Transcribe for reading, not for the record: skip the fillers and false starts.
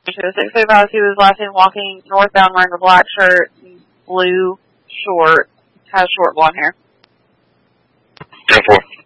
635, he was last seen walking northbound wearing a black shirt, blue short, has short blonde hair. 10-4.